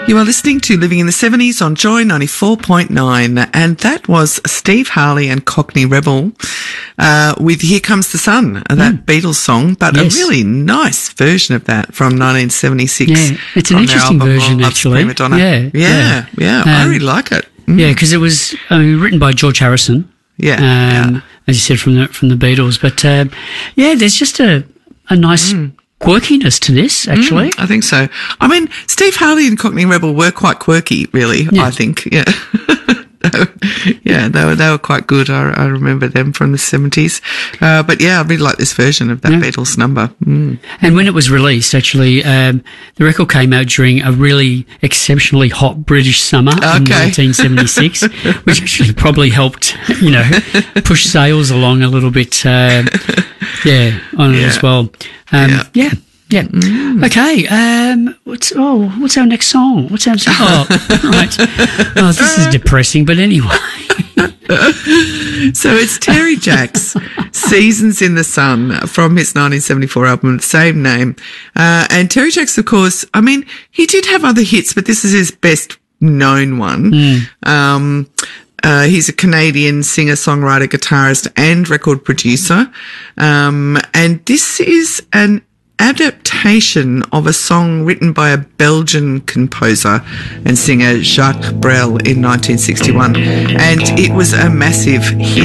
You are listening to Living in the 70s on Joy 94.9, and that was Steve Harley and Cockney Rebel with Here Comes the Sun, that Beatles song, but Yes. a really nice version of that from 1976. Yeah, it's an interesting version, actually. Yeah, I really like it. Yeah, because it was written by George Harrison. Yeah. As you said, from the Beatles. But there's just a nice quirkiness to this, actually. I think so. I mean, Steve Harley and Cockney Rebel were quite quirky, really, I think. Yeah. Yeah, they were quite good. I remember them from the 70s. But yeah, I really like this version of that Beatles number. And when it was released, actually, the record came out during a really exceptionally hot British summer in 1976, which actually probably helped, push sales along a little bit, on it as well. Okay. What's our next song? Right. Oh, this is depressing, but anyway. So it's Terry Jacks, Seasons in the Sun, from his 1974 album, the same name. And Terry Jacks, of course, I mean, he did have other hits, but this is his best known one. He's a Canadian singer, songwriter, guitarist, and record producer. And this is an adaptation of a song written by a Belgian composer and singer, Jacques Brel, in 1961. And it was a massive hit.